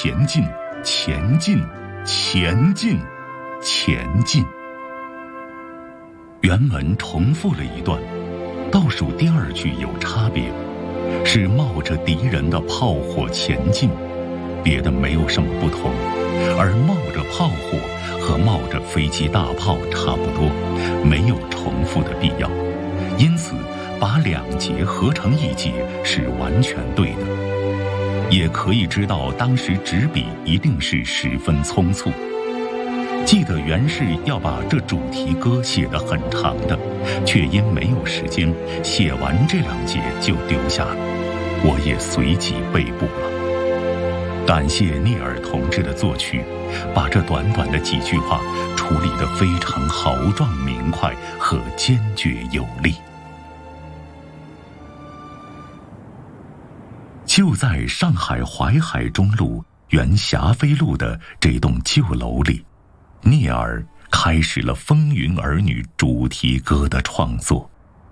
前进，前进，前进，前进。原文重复了一段，倒数第二句有差别，是冒着敌人的炮火前进，别的没有什么不同，而冒着炮火和冒着飞机大炮差不多，没有重复的必要，因此把两节合成一节是完全对的。也可以知道当时执笔一定是十分匆促。记得原是要把这主题歌写得很长的，却因没有时间写完这两节就丢下了，我也随即被捕了。感谢聂耳同志的作曲，把这短短的几句话处理得非常豪壮明快和坚决有力。就在上海淮海中路原霞飞路的这栋旧楼里，聂耳开始了《风云儿女》主题歌的创作。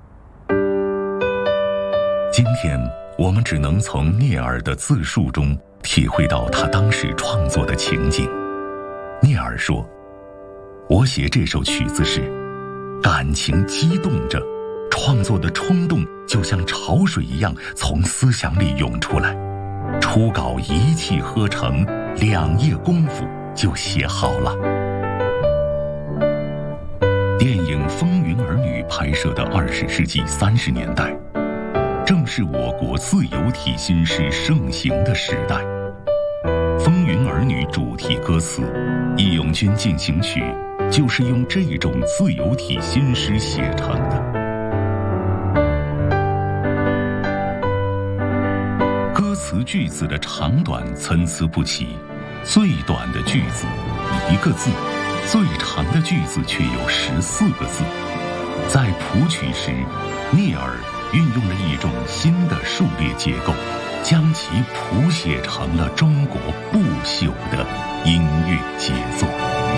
今天我们只能从聂耳的自述中体会到他当时创作的情景。聂耳说，我写这首曲子时，感情激动着，创作的冲动就像潮水一样从思想里涌出来，初稿一气呵成，2夜功夫就写好了。电影《风云儿女》拍摄的20世纪30年代，正是我国自由体新诗盛行的时代。《风云儿女》主题歌词《义勇军进行曲》就是用这种自由体新诗写成的。歌词句子的长短参差不齐，最短的句子1个字，最长的句子却有14个字。在谱曲时，聂耳运用了一种新的数列结构，将其谱写成了中国不朽的音乐杰作。